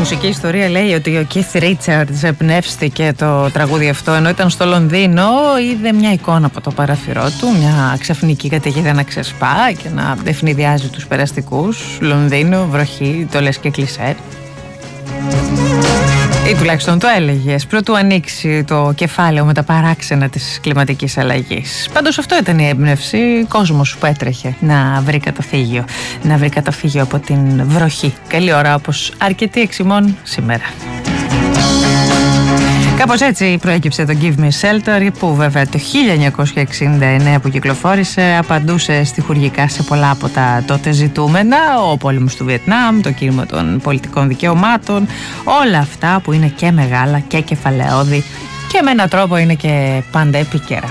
μουσική ιστορία λέει ότι ο Keith Richards εμπνεύστηκε το τραγούδι αυτό ενώ ήταν στο Λονδίνο. Είδε μια εικόνα από το παράθυρό του, μια ξαφνική καταιγίδα να ξεσπά και να ευνηδιάζει τους περαστικούς. Λονδίνο, βροχή, το λες και κλισέ. Ή τουλάχιστον το έλεγες πρωτού ανοίξει το κεφάλαιο με τα παράξενα της κλιματικής αλλαγής. Πάντως αυτό ήταν η έμπνευση, κόσμος που έτρεχε να βρει καταφύγιο. Να βρει καταφύγιο από την βροχή. Καλή ώρα όπως αρκετοί εξημών σήμερα. Κάπως έτσι προέκυψε το Give Me Shelter, που βέβαια το 1969 που κυκλοφόρησε απαντούσε στιχουργικά σε πολλά από τα τότε ζητούμενα, ο πόλεμος του Βιετνάμ, το κίνημα των πολιτικών δικαιωμάτων, όλα αυτά που είναι και μεγάλα και κεφαλαιώδη και με έναν τρόπο είναι και πάντα επίκαιρα.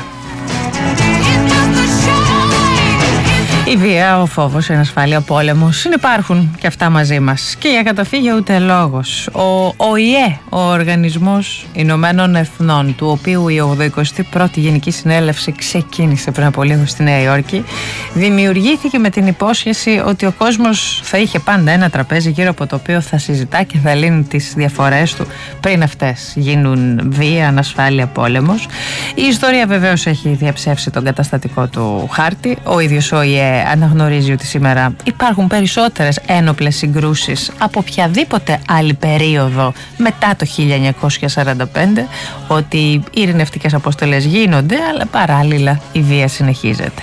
Η βία, ο φόβος, η ανασφάλεια, ο πόλεμος συνυπάρχουν και αυτά μαζί μας. Και για καταφύγιο ούτε λόγος. Ο ΟΗΕ, ο Οργανισμός Ηνωμένων Εθνών, του οποίου η 81η Γενική Συνέλευση ξεκίνησε πριν από λίγο στη Νέα Υόρκη, δημιουργήθηκε με την υπόσχεση ότι ο κόσμος θα είχε πάντα ένα τραπέζι γύρω από το οποίο θα συζητά και θα λύνει τις διαφορές του πριν αυτές γίνουν βία, ανασφάλεια, πόλεμος. Η ιστορία βεβαίως έχει διαψεύσει τον καταστατικό του χάρτη. Ο ίδιος ο ΟΗΕ αναγνωρίζει ότι σήμερα υπάρχουν περισσότερες ένοπλες συγκρούσεις από οποιαδήποτε άλλη περίοδο μετά το 1945, ότι οι ειρηνευτικές αποστολές γίνονται, αλλά παράλληλα η βία συνεχίζεται.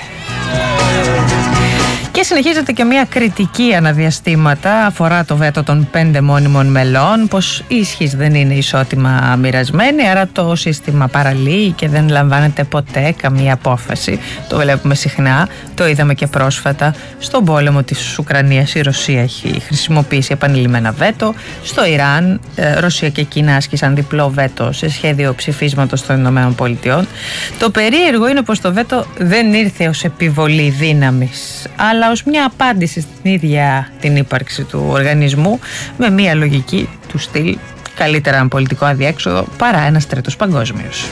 Και συνεχίζεται και μια κριτική αναδιαστήματα, αφορά το βέτο των 5 μόνιμων μελών, πως η ισχύς δεν είναι ισότιμα μοιρασμένη, άρα το σύστημα παραλύει και δεν λαμβάνεται ποτέ καμία απόφαση. Το βλέπουμε συχνά, το είδαμε και πρόσφατα στον πόλεμο της Ουκρανίας. Η Ρωσία έχει χρησιμοποιήσει επανειλημμένα βέτο. Στο Ιράν, Ρωσία και Κίνα άσκησαν διπλό βέτο σε σχέδιο ψηφίσματος των ΗΠΑ. Το περίεργο είναι πως το βέτο δεν ήρθε ως επιβολή δύναμης, αλλά ως μια απάντηση στην ίδια την ύπαρξη του οργανισμού, με μια λογική του στυλ καλύτερα ένα πολιτικό αδιέξοδο παρά ένας τρίτος παγκόσμιος.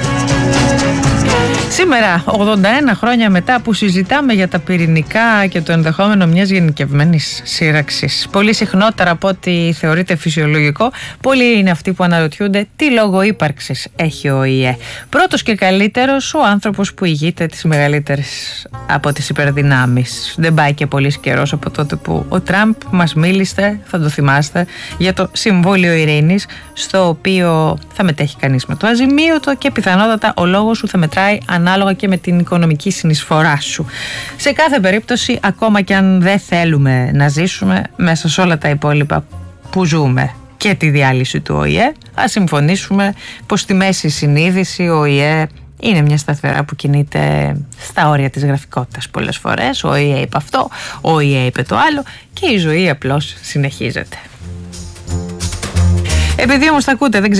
Σήμερα, 81 χρόνια μετά που συζητάμε για τα πυρηνικά και το ενδεχόμενο μιας γενικευμένης σύραξης, πολύ συχνότερα από ό,τι θεωρείται φυσιολογικό, πολλοί είναι αυτοί που αναρωτιούνται τι λόγο ύπαρξης έχει ο ΟΗΕ. Πρώτος και καλύτερος ο άνθρωπος που ηγείται τις μεγαλύτερες από τις υπερδυνάμεις. Δεν πάει και πολύς καιρός από τότε που ο Τραμπ μας μίλησε, θα το θυμάστε, για το Συμβούλιο Ειρήνης, στο οποίο θα μετέχει κανείς με το αζημίωτο και πιθανότατα ο λόγος σου θα μετράει ανάλογα και με την οικονομική συνεισφορά σου. Σε κάθε περίπτωση, ακόμα και αν δεν θέλουμε να ζήσουμε μέσα σε όλα τα υπόλοιπα που ζούμε και τη διάλυση του ΟΗΕ, ας συμφωνήσουμε πως στη μέση συνείδηση ο ΟΗΕ είναι μια σταθερά που κινείται στα όρια της γραφικότητας πολλές φορές. Ο ΟΗΕ είπε αυτό, ο ΟΗΕ είπε το άλλο και η ζωή απλώς συνεχίζεται. Επειδή όμως τα ακούτε, δεν ξέρω